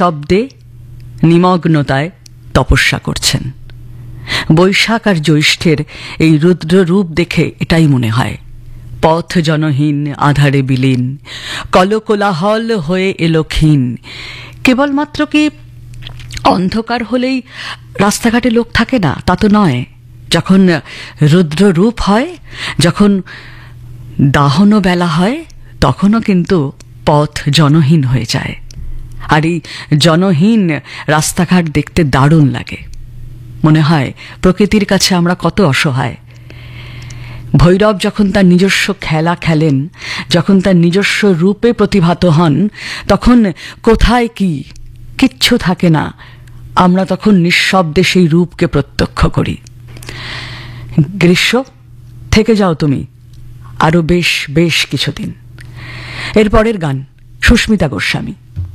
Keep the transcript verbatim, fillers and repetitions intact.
নিঃশব্দে নিমগ্নতায় তপস্যা করছেন। বৈশাখ আর জ্যৈষ্ঠের এই রুদ্র রূপ দেখে এটাই মনে হয়, পথ জনহীন আধারে বিলীন, কলকোলাহল হয়ে এলো ক্ষীণ। কেবলমাত্র কি অন্ধকার হলেই রাস্তাঘাটে লোক থাকে না, তা তো নয়। যখন রুদ্র রূপ হয়, যখন দাহন বেলা হয়, তখনও কিন্তু পথ জনহীন হয়ে যায়। আর এই জনহীন রাস্তাঘাট দেখতে দারুণ লাগে। মনে হয় প্রকৃতির কাছে আমরা কত অসহায়। ভৈরব যখন তার নিজস্ব খেলা খেলেন, যখন তার নিজস্ব রূপে প্রতিভাত হন, তখন কোথায় কি কিচ্ছু থাকে না, আমরা তখন নিঃশব্দে সেই রূপকে প্রত্যক্ষ করি। গ্রীষ্ম, থেকে যাও তুমি আরো বেশ বেশ কিছুদিন। এরপরের গান সুস্মিতা গোস্বামী।